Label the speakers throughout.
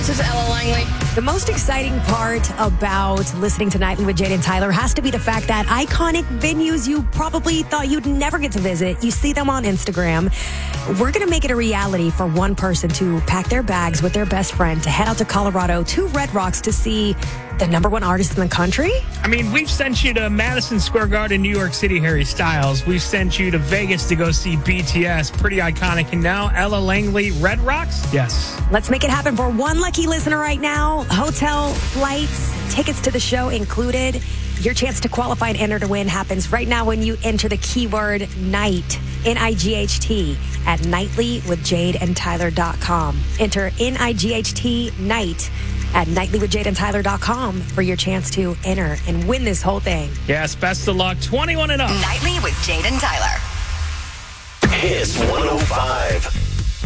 Speaker 1: This is Ella Langley.
Speaker 2: The most exciting part about listening to Nightly with Jade and Tyler has to be the fact that iconic venues you probably thought you'd never get to visit, you see them on Instagram. We're going to make it a reality for one person to pack their bags with their best friend to head out to Colorado to Red Rocks to see the number one artist in the country.
Speaker 3: I mean, we've sent you to Madison Square Garden, New York City, Harry Styles. We've sent you to Vegas to go see BTS. Pretty iconic. And now Ella Langley, Red Rocks? Yes.
Speaker 2: Let's make it happen for one lucky listener right now. Hotel, flights, tickets to the show included. Your chance to qualify and enter to win happens right now when you enter the keyword NIGHT, N-I-G-H-T, at nightlywithjadeandtyler.com. Enter N-I-G-H-T, NIGHT, at nightlywithjadeandtyler.com for your chance to enter and win this whole thing.
Speaker 3: Yes, best of luck. 21 and up.
Speaker 4: Nightly with Jade and Tyler.
Speaker 5: Kiss 105.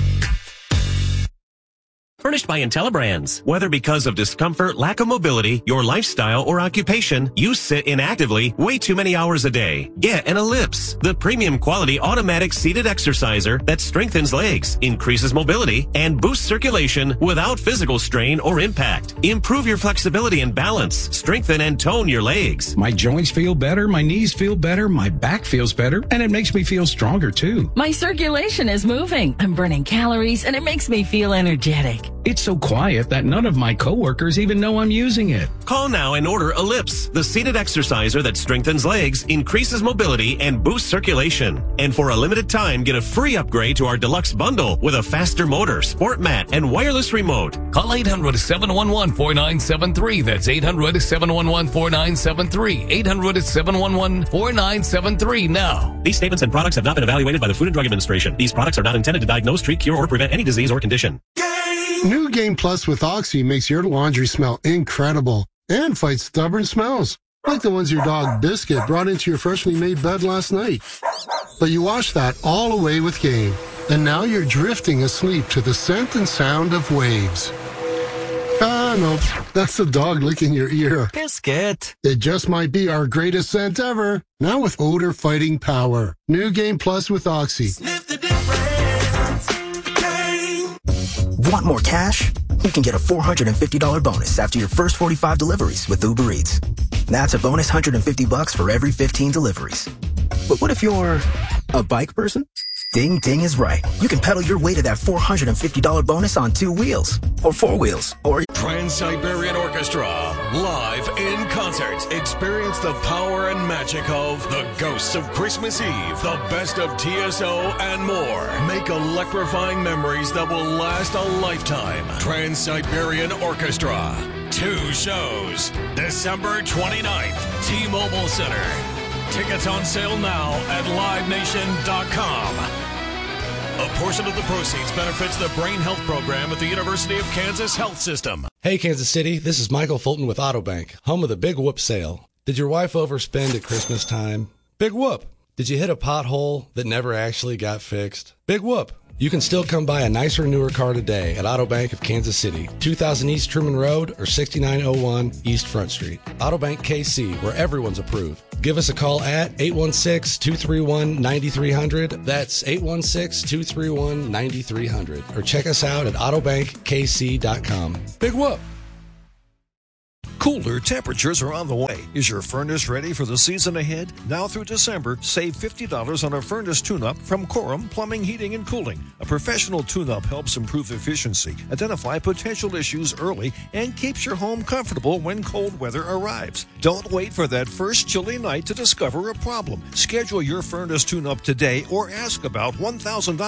Speaker 6: Furnished by IntelliBrands. Whether because of discomfort, lack of mobility, your lifestyle, or occupation, you sit inactively way too many hours a day. Get an Ellipse, the premium quality automatic seated exerciser that strengthens legs, increases mobility, and boosts circulation without physical strain or impact. Improve your flexibility and balance. Strengthen and tone your legs.
Speaker 7: My joints feel better, my knees feel better, my back feels better, and it makes me feel stronger too.
Speaker 8: My circulation is moving. I'm burning calories, and it makes me feel energetic.
Speaker 7: It's so quiet that none of my coworkers even know I'm using it.
Speaker 6: Call now and order Ellipse, the seated exerciser that strengthens legs, increases mobility, and boosts circulation. And for a limited time, get a free upgrade to our deluxe bundle with a faster motor, sport mat, and wireless remote.
Speaker 9: Call 800-711-4973. That's 800-711-4973. 800-711-4973 now.
Speaker 6: These statements and products have not been evaluated by the Food and Drug Administration. These products are not intended to diagnose, treat, cure, or prevent any disease or condition.
Speaker 10: New Game Plus with Oxy makes your laundry smell incredible and fights stubborn smells, like the ones your dog Biscuit brought into your freshly made bed last night. But you wash that all away with Game, and now you're drifting asleep to the scent and sound of waves. Ah, no, that's the dog licking your ear.
Speaker 5: Biscuit.
Speaker 10: It just might be our greatest scent ever, now with odor-fighting power. New Game Plus with Oxy.
Speaker 5: Sniff the difference.
Speaker 11: Want more cash? You can get a $450 bonus after your first 45 deliveries with Uber Eats. That's a bonus $150 for every 15 deliveries. But what if you're a bike person? Ding Ding is right. You can pedal your way to that $450 bonus on 2 wheels, or 4 wheels, or
Speaker 12: Trans-Siberian Orchestra, live in concert. Experience the power and magic of The Ghosts of Christmas Eve, the best of TSO, and more. Make electrifying memories that will last a lifetime. Trans-Siberian Orchestra. 2 shows. December 29th, T-Mobile Center. Tickets on sale now at LiveNation.com. A portion of the proceeds benefits the Brain Health Program at the University of Kansas Health System.
Speaker 13: Hey, Kansas City, this is Michael Fulton with Autobank, home of the Big Whoop sale. Did your wife overspend at Christmas time? Big whoop. Did you hit a pothole that never actually got fixed? Big whoop. You can still come buy a nicer, newer car today at Autobank of Kansas City, 2000 East Truman Road or 6901 East Front Street. Autobank KC, where everyone's approved. Give us a call at 816-231-9300. That's 816-231-9300. Or check us out at autobankkc.com. Big whoop.
Speaker 12: Cooler temperatures are on the way. Is your furnace ready for the season ahead? Now through December, save $50 on a furnace tune-up from Corum Plumbing, Heating, and Cooling. A professional tune-up helps improve efficiency, identify potential issues early, and keeps your home comfortable when cold weather arrives. Don't wait for that first chilly night to discover a problem. Schedule your furnace tune-up today or ask about $1,000